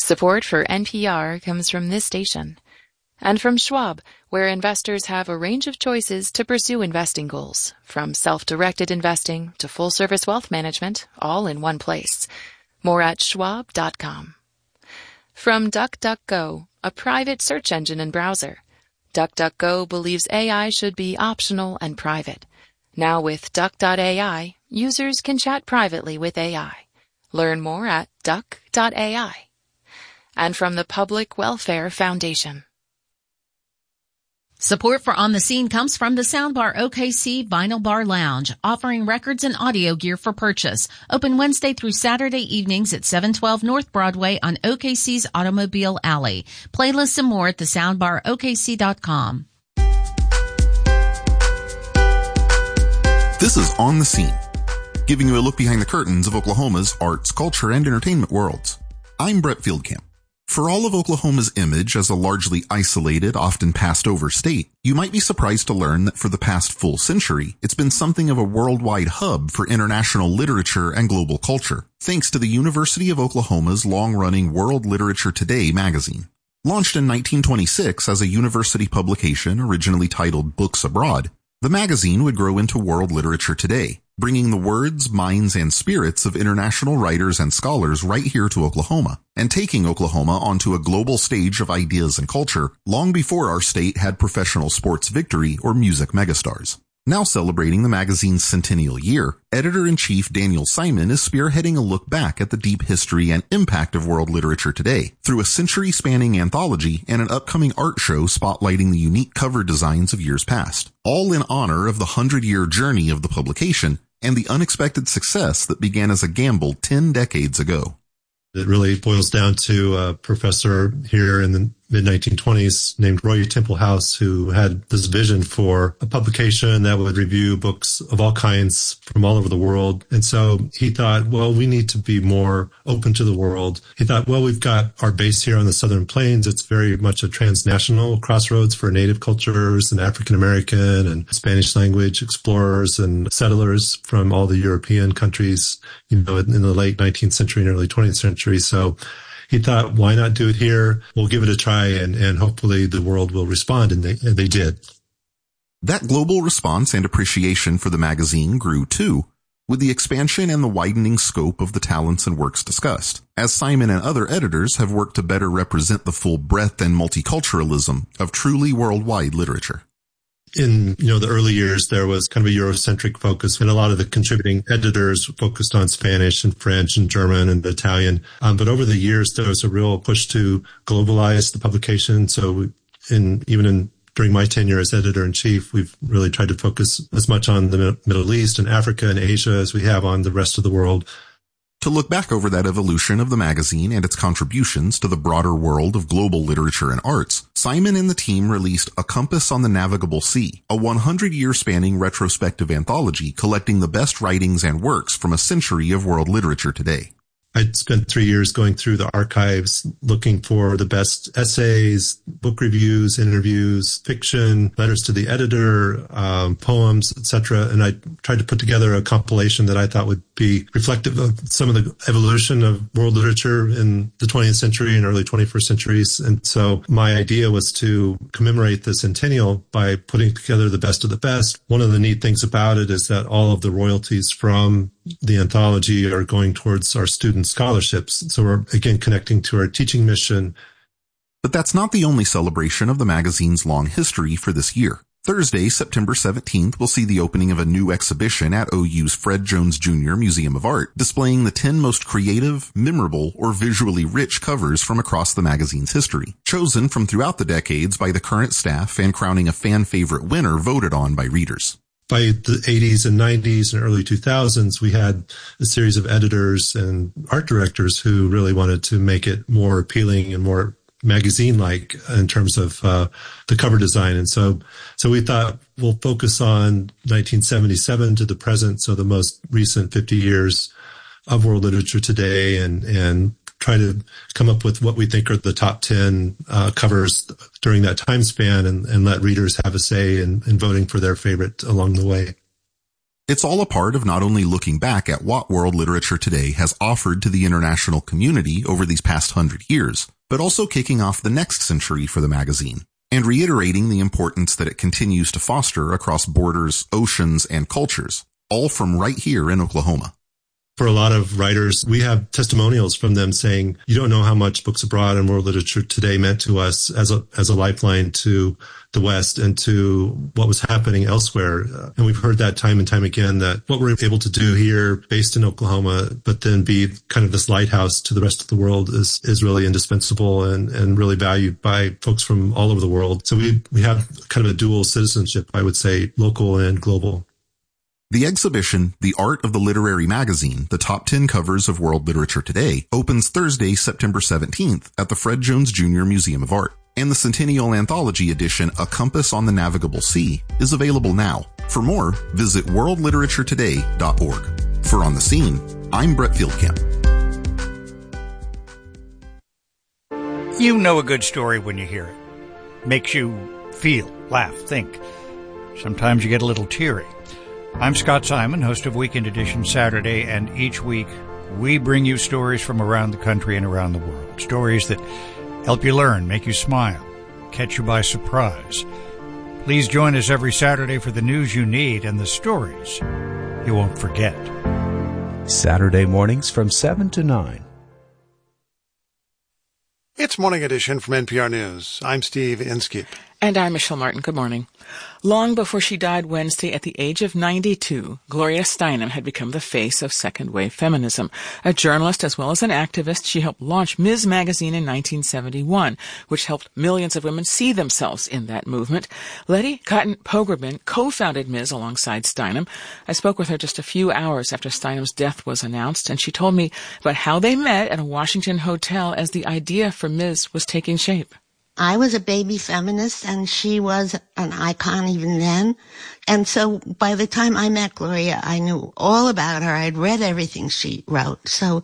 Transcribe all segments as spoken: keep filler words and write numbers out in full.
Support for N P R comes from this station and from Schwab, where investors have a range of choices to pursue investing goals, from self-directed investing to full-service wealth management, all in one place. More at schwab dot com. From DuckDuckGo, a private search engine and browser. DuckDuckGo believes A I should be optional and private. Now with Duck dot A I, users can chat privately with A I. Learn more at duck dot A I. And from the Public Welfare Foundation. Support for On the Scene comes from the Soundbar O K C Vinyl Bar Lounge, offering records and audio gear for purchase. Open Wednesday through Saturday evenings at seven twelve North Broadway on O K C's Automobile Alley. Playlists and more at the soundbar O K C dot com. This is On the Scene, giving you a look behind the curtains of Oklahoma's arts, culture, and entertainment worlds. I'm Brett Fieldcamp. For all of Oklahoma's image as a largely isolated, often passed over state, you might be surprised to learn that for the past full century, it's been something of a worldwide hub for international literature and global culture, thanks to the University of Oklahoma's long-running World Literature Today magazine. Launched in nineteen twenty-six as a university publication originally titled Books Abroad, the magazine would grow into World Literature Today, bringing the words, minds, and spirits of international writers and scholars right here to Oklahoma, and taking Oklahoma onto a global stage of ideas and culture long before our state had professional sports victory or music megastars. Now celebrating the magazine's centennial year, Editor-in-Chief Daniel Simon is spearheading a look back at the deep history and impact of world literature today through a century-spanning anthology and an upcoming art show spotlighting the unique cover designs of years past, all in honor of the hundred-year journey of the publication and the unexpected success that began as a gamble ten decades ago. It really boils down to a professor here in the mid nineteen twenties named Roy Templehouse, who had this vision for a publication that would review books of all kinds from all over the world. And so he thought, well, we need to be more open to the world. He thought, well, we've got our base here on the Southern Plains. It's very much a transnational crossroads for Native cultures and African American and Spanish language explorers and settlers from all the European countries, you know, in the late nineteenth century and early twentieth century. So he thought, why not do it here? We'll give it a try, and, and hopefully the world will respond, and they, and they did. That global response and appreciation for the magazine grew, too, with the expansion and the widening scope of the talents and works discussed, as Simon and other editors have worked to better represent the full breadth and multiculturalism of truly worldwide literature. In, you know, the early years, there was kind of a Eurocentric focus, and a lot of the contributing editors focused on Spanish and French and German and Italian. Um, but over the years, there was a real push to globalize the publication. So in, even in, during my tenure as editor-in-chief, we've really tried to focus as much on the Middle East and Africa and Asia as we have on the rest of the world. To look back over that evolution of the magazine and its contributions to the broader world of global literature and arts, Simon and the team released A Compass on the Navigable Sea, a hundred-year spanning retrospective anthology collecting the best writings and works from a century of world literature today. I spent three years going through the archives, looking for the best essays, book reviews, interviews, fiction, letters to the editor, um, poems, et cetera. And I tried to put together a compilation that I thought would be reflective of some of the evolution of world literature in the twentieth century and early twenty-first centuries. And so my idea was to commemorate the centennial by putting together the best of the best. One of the neat things about it is that all of the royalties from the anthology are going towards our student scholarships. So we're, again, connecting to our teaching mission. But that's not the only celebration of the magazine's long history for this year. Thursday, September seventeenth, will see the opening of a new exhibition at O U's Fred Jones Junior Museum of Art, displaying the ten most creative, memorable, or visually rich covers from across the magazine's history, chosen from throughout the decades by the current staff and crowning a fan favorite winner voted on by readers. By the eighties and nineties and early two thousands, we had a series of editors and art directors who really wanted to make it more appealing and more magazine-like in terms of uh, the cover design. And so, so we thought we'll focus on nineteen seventy-seven to the present, so the most recent fifty years of world literature today, and, and try to come up with what we think are the top ten uh, covers during that time span, and, and let readers have a say in, in voting for their favorite along the way. It's all a part of not only looking back at what world literature today has offered to the international community over these past hundred years, but also kicking off the next century for the magazine, and reiterating the importance that it continues to foster across borders, oceans, and cultures, all from right here in Oklahoma. For a lot of writers, we have testimonials from them saying, you don't know how much Books Abroad and world literature today meant to us as a as a lifeline to the West and to what was happening elsewhere. Uh, and we've heard that time and time again, that what we're able to do here based in Oklahoma, but then be kind of this lighthouse to the rest of the world is is really indispensable and, and really valued by folks from all over the world. So we, we have kind of a dual citizenship, I would say, local and global. The exhibition, The Art of the Literary Magazine, the top ten covers of world literature today, opens Thursday, September seventeenth at the Fred Jones Junior Museum of Art. And the Centennial Anthology edition, A Compass on the Navigable Sea, is available now. For more, visit world literature today dot org. For On the Scene, I'm Brett Fieldcamp. You know a good story when you hear it. Makes you feel, laugh, think. Sometimes you get a little teary. I'm Scott Simon, host of Weekend Edition Saturday, and each week we bring you stories from around the country and around the world. Stories that help you learn, make you smile, catch you by surprise. Please join us every Saturday for the news you need and the stories you won't forget. Saturday mornings from seven to nine. It's Morning Edition from N P R News. I'm Steve Inskip. And I'm Michelle Martin. Good morning. Long before she died Wednesday at the age of ninety-two, Gloria Steinem had become the face of second-wave feminism. A journalist as well as an activist, she helped launch Miz Magazine in nineteen seventy-one, which helped millions of women see themselves in that movement. Letty Cotton Pogrebin co-founded Miz alongside Steinem. I spoke with her just a few hours after Steinem's death was announced, and she told me about how they met at a Washington hotel as the idea for Miz was taking shape. I was a baby feminist, and she was an icon even then. And so by the time I met Gloria, I knew all about her. I'd read everything she wrote. So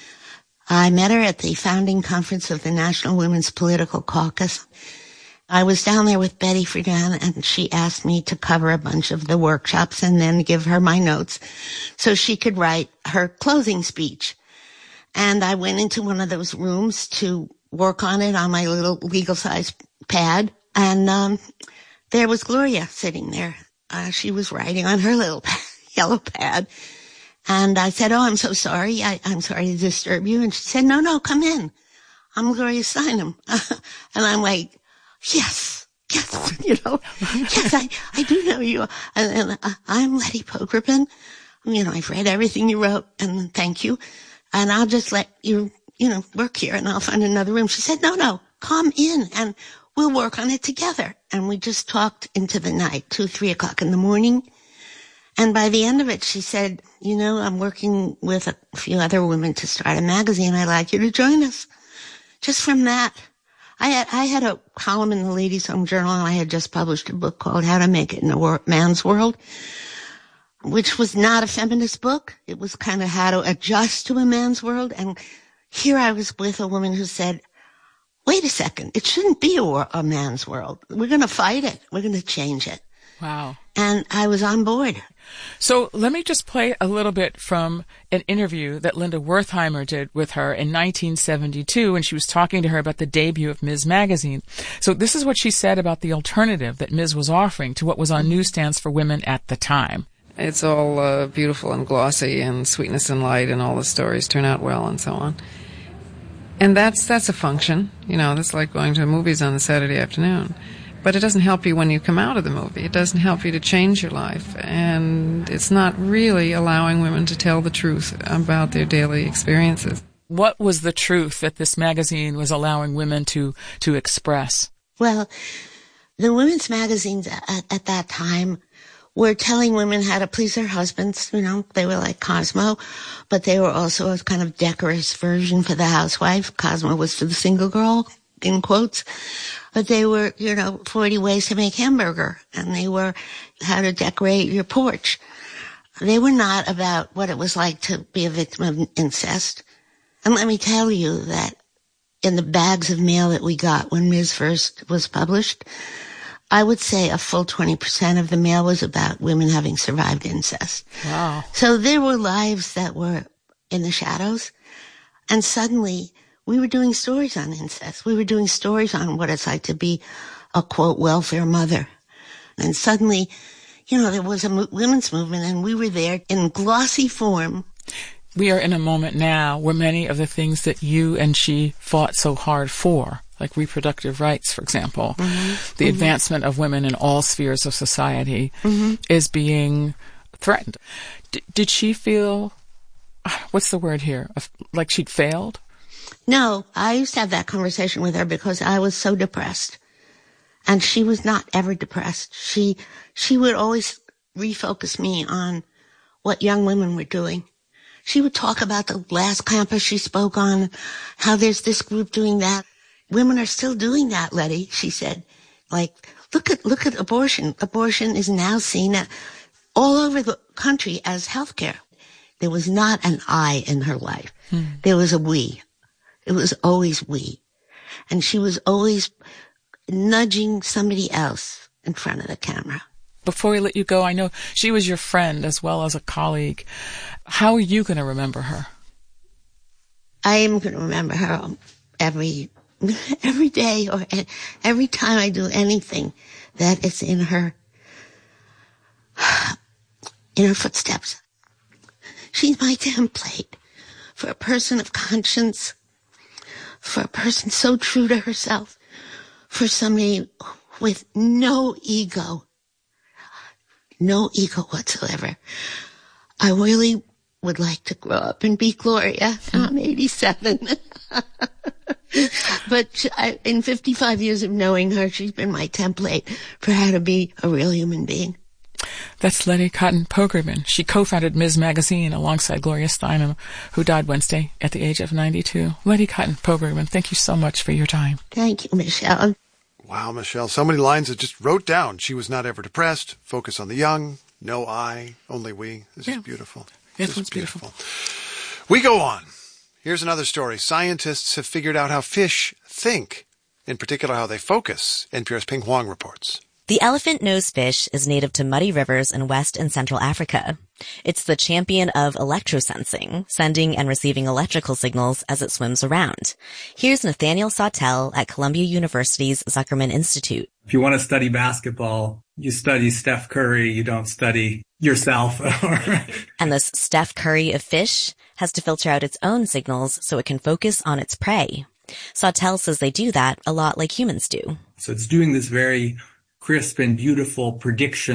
I met her at the founding conference of the National Women's Political Caucus. I was down there with Betty Friedan, and she asked me to cover a bunch of the workshops and then give her my notes so she could write her closing speech. And I went into one of those rooms to work on it on my little legal-size pad, and um there was Gloria sitting there. Uh, she was writing on her little yellow pad, and I said, "Oh, I'm so sorry. I, I'm sorry to disturb you." And she said, "No, no, come in. I'm Gloria Steinem." And I'm like, "Yes, yes, you know, yes, I, I do know you." And, and uh, I'm Letty Pogrebin. You know, I've read everything you wrote, and thank you. And I'll just let you you know, work here and I'll find another room. She said, no, no, come in and we'll work on it together. And we just talked into the night, two, three o'clock in the morning. And by the end of it, she said, you know, I'm working with a few other women to start a magazine. I'd like you to join us. Just from that, I had, I had a column in the Ladies' Home Journal, and I had just published a book called How to Make It in a Wor- Man's World, which was not a feminist book. It was kind of how to adjust to a man's world. And here I was with a woman who said, wait a second, it shouldn't be a, war, a man's world. We're going to fight it. We're going to change it. Wow. And I was on board. So let me just play a little bit from an interview that Linda Wertheimer did with her in nineteen seventy-two when she was talking to her about the debut of Miz Magazine. So this is what she said about the alternative that Miz was offering to what was on newsstands for women at the time. It's all uh, beautiful and glossy and sweetness and light, and all the stories turn out well and so on. And that's that's a function, you know, that's like going to movies on a Saturday afternoon. But it doesn't help you when you come out of the movie. It doesn't help you to change your life. And it's not really allowing women to tell the truth about their daily experiences. What was the truth that this magazine was allowing women to, to express? Well, the women's magazines at, at that time were telling women how to please their husbands. You know, they were like Cosmo, but they were also a kind of decorous version for the housewife. Cosmo was for the single girl, in quotes. But they were, you know, forty ways to make hamburger, and they were how to decorate your porch. They were not about what it was like to be a victim of incest. And let me tell you that in the bags of mail that we got when Miz first was published, I would say a full twenty percent of the mail was about women having survived incest. Wow. So there were lives that were in the shadows, and suddenly we were doing stories on incest. We were doing stories on what it's like to be a, quote, welfare mother. And suddenly, you know, there was a mo- women's movement, and we were there in glossy form. We are in a moment now where many of the things that you and she fought so hard for, like reproductive rights, for example, mm-hmm. the mm-hmm. advancement of women in all spheres of society, mm-hmm. is being threatened. D- did she feel, what's the word here, like she'd failed? No, I used to have that conversation with her because I was so depressed. And she was not ever depressed. She, she would always refocus me on what young women were doing. She would talk about the last campus she spoke on, how there's this group doing that. Women are still doing that, Letty, she said. Like, look at, look at abortion. Abortion is now seen at, all over the country as healthcare. There was not an I in her life. Hmm. There was a we. It was always we. And she was always nudging somebody else in front of the camera. Before we let you go, I know she was your friend as well as a colleague. How are you going to remember her? I am going to remember her every every day or every time I do anything that is in her in her footsteps. She's my template for a person of conscience, for a person so true to herself, for somebody with no ego, no ego whatsoever. I really would like to grow up and be Gloria. I'm eighty-seven. But I, in fifty-five years of knowing her, she's been my template for how to be a real human being. That's Letty Cotton Pogrebin. She co-founded Miz Magazine alongside Gloria Steinem, who died Wednesday at the age of ninety-two. Letty Cotton Pogrebin, thank you so much for your time. Thank you, Michelle. Wow, Michelle, so many lines that just wrote down. She was not ever depressed, focus on the young, no I, only we. This yeah. is beautiful. This is beautiful. beautiful. We go on. Here's another story. Scientists have figured out how fish think, in particular how they focus. N P R's Ping Huang reports. The elephant-nosed fish is native to muddy rivers in West and Central Africa. It's the champion of electrosensing, sending and receiving electrical signals as it swims around. Here's Nathaniel Sawtelle at Columbia University's Zuckerman Institute. If you want to study basketball, you study Steph Curry, you don't study yourself. And this Steph Curry of fish has to filter out its own signals so it can focus on its prey. Sawtelle says they do that a lot like humans do. So it's doing this very crisp and beautiful prediction